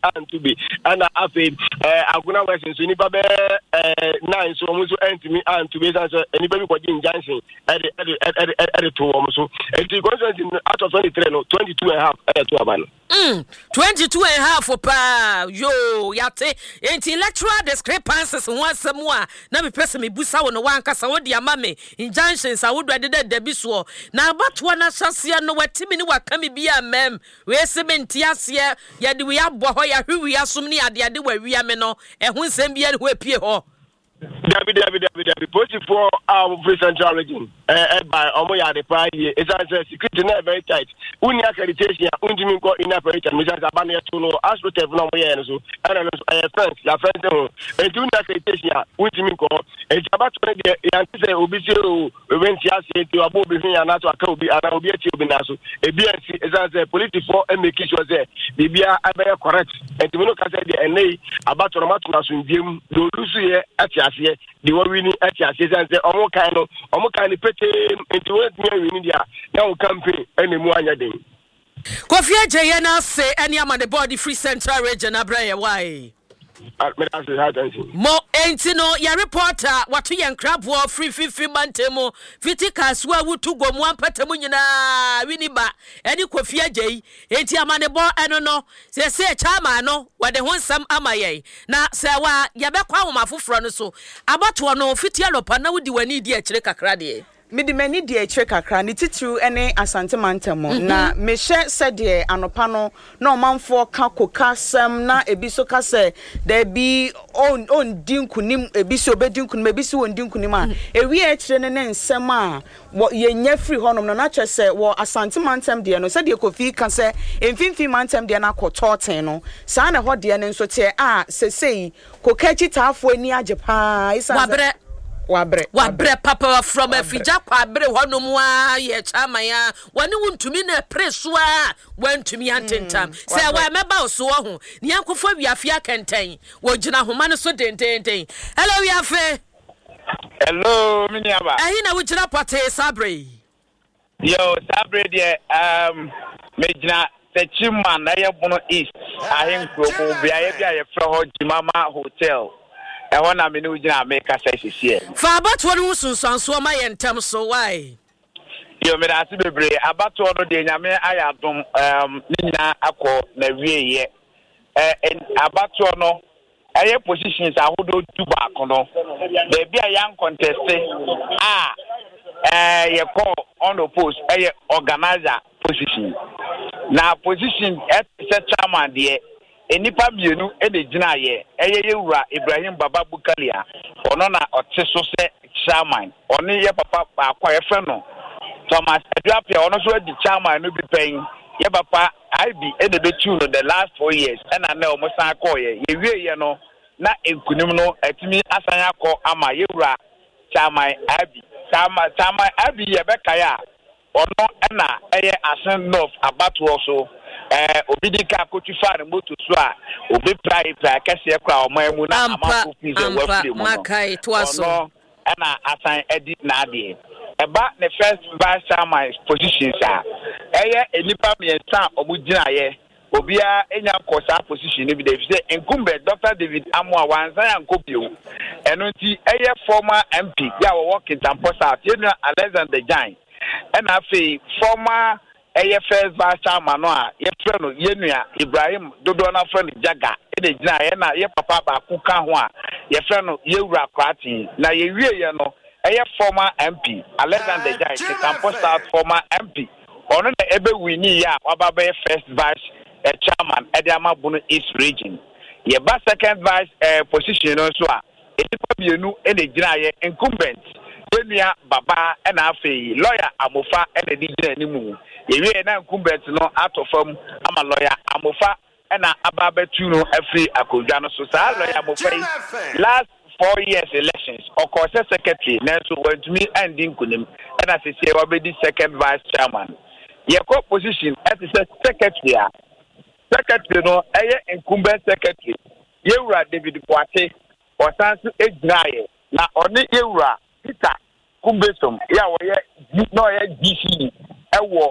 and to be and afi aguna west so ni ba be 9 so mo so entimi and to be so anybody ko Jim Johnson at to mo so enti constituency out of 23 no 22 and a half to abano 22 and a half pa yo yate enti electoral discrepancies once more na me pese me busa wo no wan kasa wo dia mame injunctions a wo do de bi so na abato na hyase no watimi ni wakame bia mem we se menti ase ya de we abɔ hɔ ya hwi asom ni ade wa wia me no ehun sem bia ho apie hɔ David positive for our free central region by omo ya de pa ye it's security na very tight uni accreditation undimi ko in operation me say abana to no astroturf no mo ye no so and friends ya friends no uni accreditation undimi ko e about to de ya say obi say o went ya say to abo bi hia na to aka obi ana obi ati obi na so e BNC it's positive for make sure say bibia abaya correct and we no ka say the NA about to no matuna so ndiem do lusu ye ati the one winning at your season, the almost kind of petty into what we in India. Now campaign any more day. Kofi Jayana say any am the body free central region abraya why? Mo entino ya reporter watu yen crab war free 50 mantemo fiti kaswa wutu go mu ampatemu nyina winiba eni Kofi Jay enti amane bo eno no se chama no wade ho nsam amaye na se wa ya bekwa homafoforo no so abato no fiti alopa na wudi wani di akire kakra de Midi many dear check akra ni titru ene asante mantemo na mehye sede anopa no man for kakoka sem na ebiso ka se there be on dinkunim ebiso bedinkunim ebiso on dinkunim a ewi e kire ne nsem a ye nya free honom na che se wo asante mantem de no sede Kofi ka se emfimfi mantem de na kototen no sa na ho de ne nso te a sesei kokachi taafo ani ajepa isa Wabre papa from Fija kwabre honom wa ye chama ya wani wuntumi na presua wantumi antentam say wa meba so ho ni akofo wiafia kenten wo gina homa no so dententen hello wiafe hello miniaba ahi na wo gina pote sabre yo sabre de me gina Techima na ye bono east ahin krobo bia ye fra ho Jimama hotel I want to know America says here. For about one who's so my entam so why? You may ask me, about one of the Yame I have Nina Ako Navie, and about one air positions I would do back on. There be a young contestant. You call on the post, a organizer position. Now, position at the chairman, dear. Enipa bienu ede gina ye eyewura Ibrahim Baba Bukalia ono na oteso se chairman oni ye papa akwa ye fe no Thomas Eduapia ono so di chairman no bi pen ye papa IB ede betu no the last 4 years na na omo san call ye wie ye no na enkunim no atimi asan akọ ama yewura chairman IB chairman IB ye be kaya ono na eye asan north abato so obidika kotufa ne moto so a obi prai kase kwa omamu na amako pizza wafiri mu makai twaso na asan edit na ade eba the first vice chairman positions a enipa miensa omugina ye obia enya kosa position ni bi dey say incumbent Dr. David Amwa wanza yankopio eno nti former MP ya wo work in Tampa South yena Alexander Jain and afi former first vice chairman no a ye friend yenua Ibrahim dodo na friend Jaga e gina ye na ye papa ba kuka ho a ye friend yewura kwati na ye wie ye no former MP Alexander Jain Tampa South former MP ono na ebe wini ya wababa first vice chairman Ediama Bono East region ye ba second vice position no so a enipa bienu e gina ye incumbent yenua baba e na afi lawyer Amofa e de gina nimu yewe na incumbent no atofam ama lawyer Amofa na ababetu no afri akodwa no so sa lawyer Amofa last 4 years elections or course secretary na so want me ending kunim na say we be the second vice chairman ye co position as the secretary no incumbent secretary yewura David Boate or sansu egraye na oni yewura Peter Kumbesom ya wo ye no ye GC ewo